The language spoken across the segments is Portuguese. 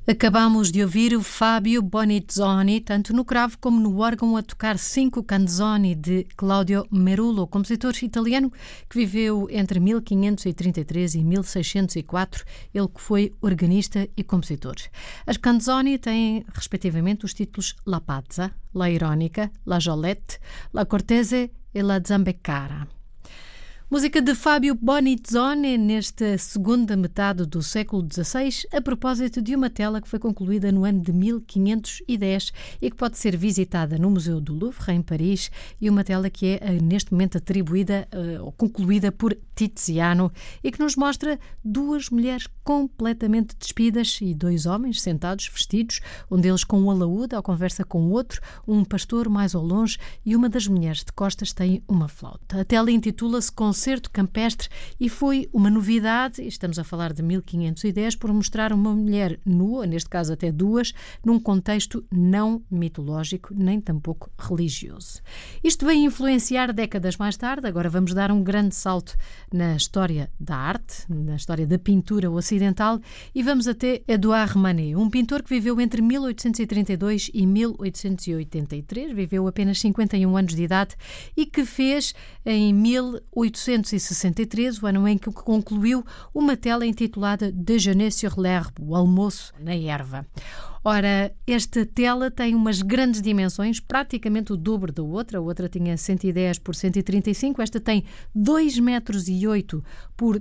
Acabamos de ouvir o Fabio Bonizzoni, tanto no cravo como no órgão, a tocar Cinque Canzoni de Claudio Merulo, compositor italiano que viveu entre 1533 e 1604, ele que foi organista e compositor. As canzoni têm, respectivamente, os títulos La Pazza, La Ironica, La Jolette, La Cortese e La Zambecara. Música de Fabio Bonizzoni nesta segunda metade do século XVI, a propósito de uma tela que foi concluída no ano de 1510 e que pode ser visitada no Museu do Louvre, em Paris, e uma tela que é neste momento atribuída ou concluída por Tiziano e que nos mostra duas mulheres completamente despidas e dois homens sentados, vestidos, um deles com um alaúde à conversa com o outro, um pastor mais ao longe e uma das mulheres de costas tem uma flauta. A tela intitula-se Concerto Campestre e foi uma novidade, estamos a falar de 1510, por mostrar uma mulher nua, neste caso até duas, num contexto não mitológico nem tampouco religioso. Isto veio influenciar décadas mais tarde, agora vamos dar um grande salto na história da arte, na história da pintura ocidental e vamos até Édouard Manet, um pintor que viveu entre 1832 e 1883, viveu apenas 51 anos de idade e que fez em 1863, o ano em que concluiu uma tela intitulada Déjeuner sur l'herbe, o almoço na erva. Ora, esta tela tem umas grandes dimensões, praticamente o dobro da outra. A outra tinha 110 por 135, esta tem 2,8 metros por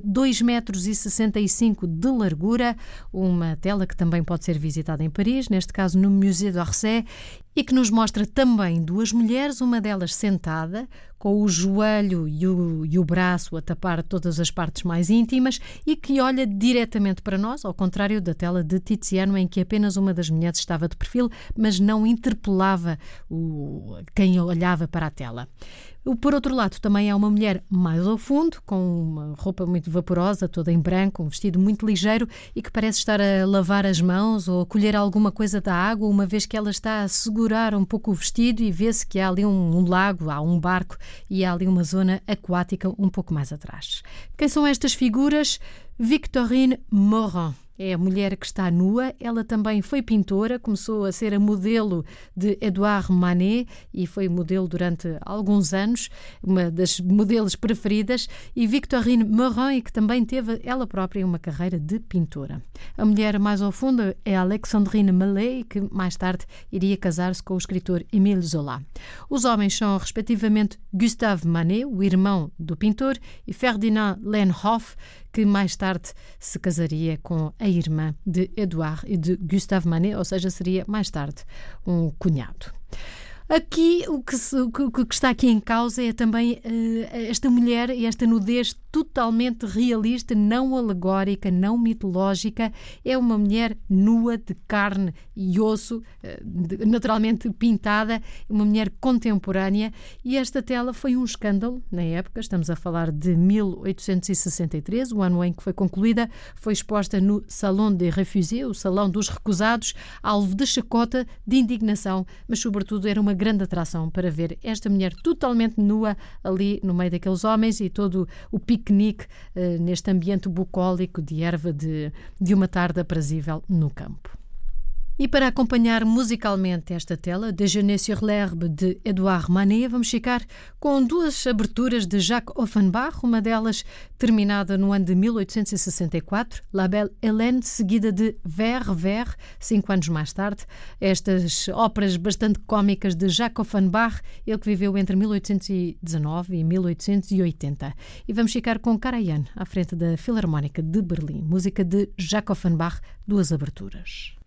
2,65 metros de largura, uma tela que também pode ser visitada em Paris, neste caso no Musée d'Orsay, e que nos mostra também duas mulheres, uma delas sentada, com o joelho e o braço a tapar todas as partes mais íntimas e que olha diretamente para nós, ao contrário da tela de Tiziano, em que apenas uma das mulheres estava de perfil, mas não interpelava quem olhava para a tela. Por outro lado, também há uma mulher mais ao fundo, com uma roupa muito vaporosa, toda em branco, um vestido muito ligeiro e que parece estar a lavar as mãos ou a colher alguma coisa da água, uma vez que ela está a segurar um pouco o vestido e vê-se que há ali um lago, há um barco e há ali uma zona aquática um pouco mais atrás. Quem são estas figuras? Victorine Morin. É a mulher que está nua, ela também foi pintora, começou a ser a modelo de Édouard Manet e foi modelo durante alguns anos, uma das modelos preferidas, e Victorine Morin, que também teve ela própria uma carreira de pintora. A mulher mais ao fundo é Alexandrine Mallet, que mais tarde iria casar-se com o escritor Émile Zola. Os homens são, respectivamente, Gustave Manet, o irmão do pintor, e Ferdinand Lenhoff, que mais tarde se casaria com a irmã de Édouard e de Gustave Manet, ou seja, seria mais tarde um cunhado. Aqui, o que está aqui em causa é também esta mulher e esta nudez totalmente realista, não alegórica, não mitológica. É uma mulher nua, de carne e osso, naturalmente pintada, uma mulher contemporânea. E esta tela foi um escândalo na época, estamos a falar de 1863, o ano em que foi concluída, foi exposta no Salon des Refusés, o Salão dos Recusados, alvo de chacota, de indignação, mas sobretudo era uma grande atração para ver esta mulher totalmente nua ali no meio daqueles homens e todo o piquenique neste ambiente bucólico de erva de uma tarde aprazível no campo. E para acompanhar musicalmente esta tela, Déjeuner sur l'herbe de Édouard Manet, vamos ficar com duas aberturas de Jacques Offenbach, uma delas terminada no ano de 1864, La Belle Hélène, seguida de Vers Vers, 5 anos mais tarde. Estas óperas bastante cómicas de Jacques Offenbach, ele que viveu entre 1819 e 1880. E vamos ficar com Karajan, à frente da Filarmónica de Berlim, música de Jacques Offenbach, duas aberturas.